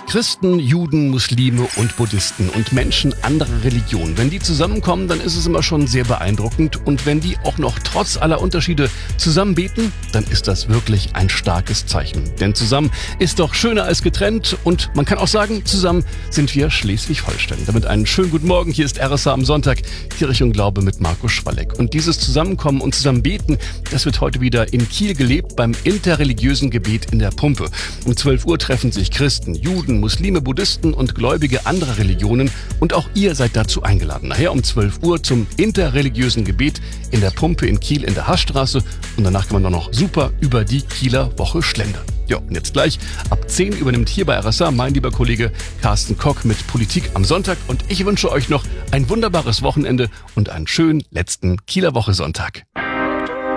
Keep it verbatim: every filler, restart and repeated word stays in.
Christen, Juden, Muslime und Buddhisten und Menschen anderer Religionen. Wenn die zusammenkommen, dann ist es immer schon sehr beeindruckend. Und wenn die auch noch trotz aller Unterschiede zusammen beten, dann ist das wirklich ein starkes Zeichen. Denn zusammen ist doch schöner als getrennt. Und man kann auch sagen, zusammen sind wir Schleswig-Holstein. Damit einen schönen guten Morgen. Hier ist R S A am Sonntag, Kirche und Glaube mit Markus Schwalleck. Und dieses Zusammenkommen und zusammen beten, das wird heute wieder in Kiel gelebt beim interreligiösen Gebet in der Pumpe. Um zwölf Uhr treffen sich Christen, Juden, Muslime, Buddhisten und Gläubige anderer Religionen. Und auch ihr seid dazu eingeladen. Nachher um zwölf Uhr zum interreligiösen Gebet in der Pumpe in Kiel in der Haßstraße. Und danach kann man dann noch super über die Kieler Woche schlendern. Ja, und jetzt gleich ab zehn übernimmt hier bei R S A mein lieber Kollege Carsten Kock mit Politik am Sonntag. Und ich wünsche euch noch ein wunderbares Wochenende und einen schönen letzten Kieler Woche Sonntag.